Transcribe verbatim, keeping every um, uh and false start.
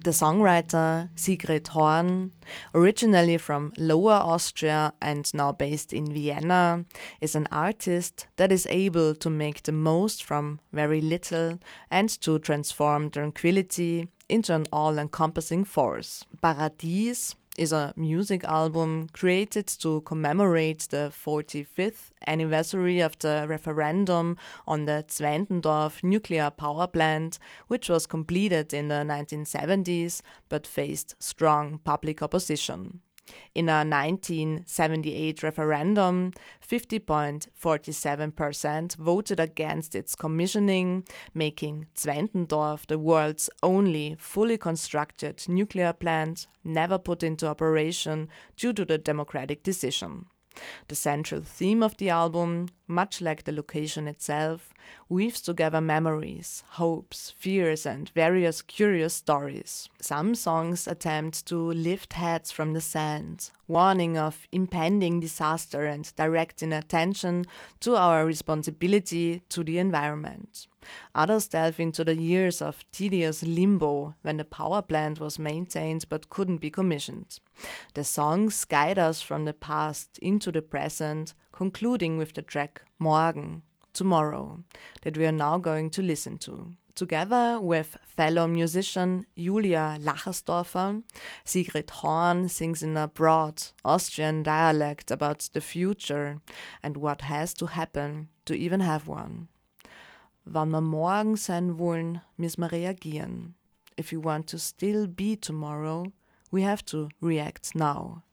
The songwriter Sigrid Horn, originally from Lower Austria and now based in Vienna, is an artist that is able to make the most from very little and to transform tranquility into an all-encompassing force. Paradies is a music album created to commemorate the forty-fifth anniversary of the referendum on the Zwentendorf nuclear power plant, which was completed in the nineteen seventies but faced strong public opposition. In a nineteen seventy-eight referendum, fifty point four seven percent voted against its commissioning, making Zwentendorf the world's only fully constructed nuclear plant never put into operation due to the democratic decision. The central theme of the album, much like the location itself, weaves together memories, hopes, fears, and various curious stories. Some songs attempt to lift heads from the sand, warning of impending disaster and directing attention to our responsibility to the environment. Others delve into the years of tedious limbo when the power plant was maintained but couldn't be commissioned. The songs guide us from the past into the present, concluding with the track Morgen, Tomorrow, that we are now going to listen to. Together with fellow musician Julia Lachersdorfer, Sigrid Horn sings in a broad Austrian dialect about the future and what has to happen to even have one. Wann wir morgen sein wollen, müssen wir reagieren. If we want to still be tomorrow, we have to react now.